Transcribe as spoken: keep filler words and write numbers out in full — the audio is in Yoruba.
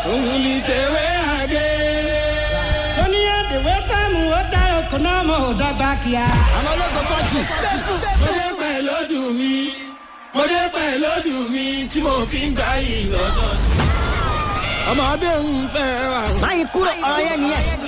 òun ní tẹ̀wé àdé. sọ́ni àdèwé fẹ́mu ó dára kò náà mọ̀ ọ́ dọ́gba kíá. àwọn ológun fọ́ọ̀tì. mo dé pẹ̀ lójú mi mo dé pẹ̀ lójú mi tí mo fi ń gbà yìí lọ́dọ̀. ọmọdé ń fẹ́ ra. máyì kúrò ọ̀rọ̀ yẹn nìyẹn.